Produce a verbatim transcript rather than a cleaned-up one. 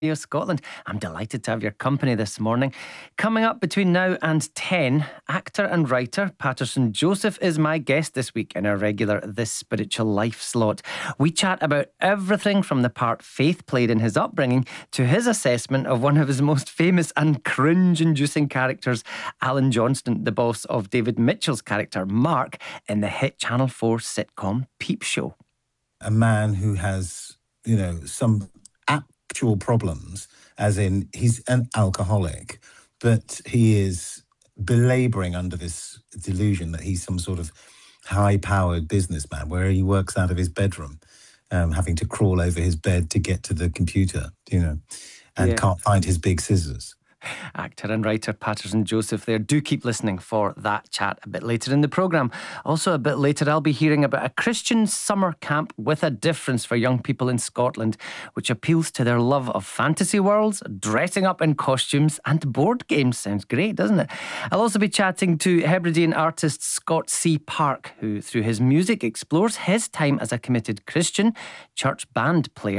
Radio Scotland. I'm delighted to have your company this morning. Coming up between now and ten, actor and writer Patterson Joseph is my guest this week in our regular This Spiritual Life slot. We chat about everything from the part Faith played in his upbringing to his assessment of one of his most famous and cringe-inducing characters, Alan Johnston, the boss of David Mitchell's character Mark in the hit Channel four sitcom Peep Show. A man who has, you know, some actual problems, as in he's an alcoholic, but he is belabouring under this delusion that he's some sort of high-powered businessman, where he works out of his bedroom, um, having to crawl over his bed to get to the computer, you know, and Yeah. can't find his big scissors. Actor and writer Patterson Joseph there. Do keep listening for that chat a bit later in the programme. Also a bit later I'll be hearing about a Christian summer camp with a difference for young people in Scotland, which appeals to their love of fantasy worlds, dressing up in costumes and board games. Sounds great, doesn't it? I'll also be chatting to Hebridean artist Scott C. Park, who through his music explores his time as a committed Christian church band player